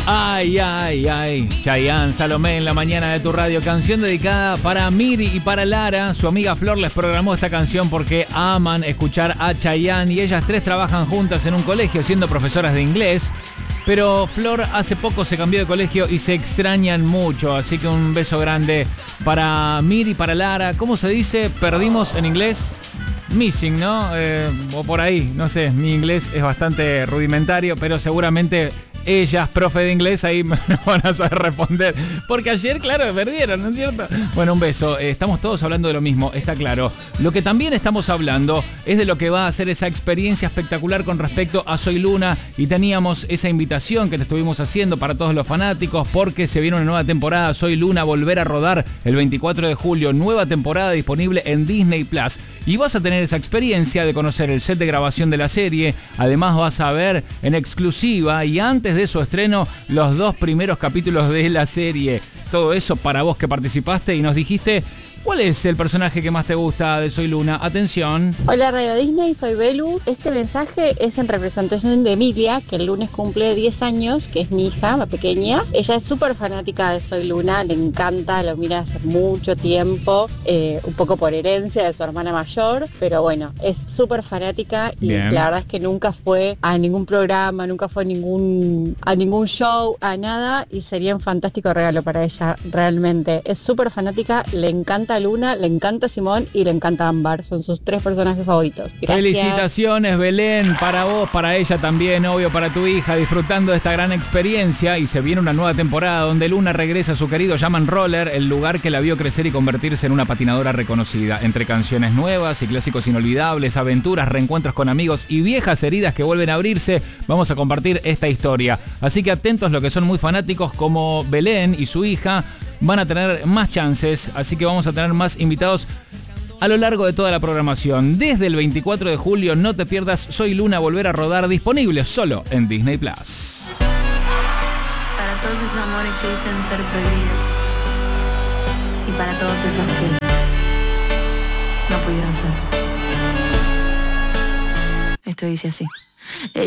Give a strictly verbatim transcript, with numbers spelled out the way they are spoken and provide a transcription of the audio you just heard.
Ay, ay, ay. Chayanne, Salomé en la mañana de tu radio. Canción dedicada para Miri y para Lara. Su amiga Flor les programó esta canción porque aman escuchar a Chayanne y ellas tres trabajan juntas en un colegio siendo profesoras de inglés. Pero Flor hace poco se cambió de colegio y se extrañan mucho. Así que un beso grande para Miri y para Lara. ¿Cómo se dice? ¿Perdimos en inglés? Missing, ¿no? Eh, o por ahí, no sé. Mi inglés es bastante rudimentario, pero seguramente ellas, profe de inglés, ahí me van a saber responder. Porque ayer, claro, perdieron, ¿no es cierto? Bueno, un beso. Eh, estamos todos hablando de lo mismo, está claro. Lo que también estamos hablando es de lo que va a ser esa experiencia espectacular con respecto a Soy Luna. Y teníamos esa invitación que te estuvimos haciendo para todos los fanáticos, porque se viene una nueva temporada. Soy Luna, volver a rodar el veinticuatro de julio. Nueva temporada disponible en Disney Plus. Y vas a tener esa experiencia de conocer el set de grabación de la serie. Además vas a ver en exclusiva y antes de su estreno los dos primeros capítulos de la serie. Todo eso para vos que participaste y nos dijiste ¿cuál es el personaje que más te gusta de Soy Luna? Atención. Hola Radio Disney, soy Belu. Este mensaje es en representación de Emilia, que el lunes cumple diez años, que es mi hija, la pequeña. Ella es súper fanática de Soy Luna, le encanta, lo mira hace mucho tiempo, eh, un poco por herencia de su hermana mayor, pero bueno, es súper fanática y Bien. La verdad es que nunca fue a ningún programa, nunca fue a ningún, a ningún show, a nada, y sería un fantástico regalo para ella, realmente. Es súper fanática, le encanta Luna, le encanta Simón y le encanta Ámbar. Son sus tres personajes favoritos. Gracias. Felicitaciones, Belén, para vos, para ella también, obvio, para tu hija, disfrutando de esta gran experiencia. Y se viene una nueva temporada donde Luna regresa a su querido Jam and Roller, el lugar que la vio crecer y convertirse en una patinadora reconocida. Entre canciones nuevas y clásicos inolvidables, aventuras, reencuentros con amigos y viejas heridas que vuelven a abrirse, vamos a compartir esta historia. Así que atentos los que son muy fanáticos como Belén y su hija, van a tener más chances, así que vamos a tener más invitados a lo largo de toda la programación. Desde el veinticuatro de julio, no te pierdas Soy Luna, volver a rodar, disponible solo en Disney Plus. Para todos esos amores que dicen ser prohibidos y para todos esos que no pudieron ser. Esto dice así.